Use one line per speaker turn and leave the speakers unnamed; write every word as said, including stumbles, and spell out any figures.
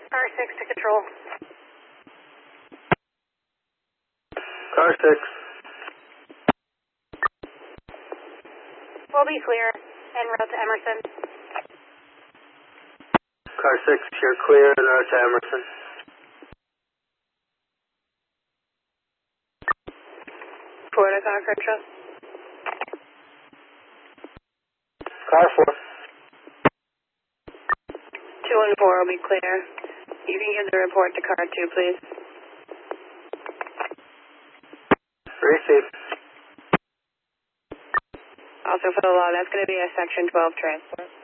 Car six to control.
Car six.
We'll be clear en route to Emerson.
Car six, you're clear en route to Emerson.
Florida car control.
Car four.
Two and four will be clear. You can give the report to car two, please.
Receive.
Also for the law, that's going to be a section twelve transport.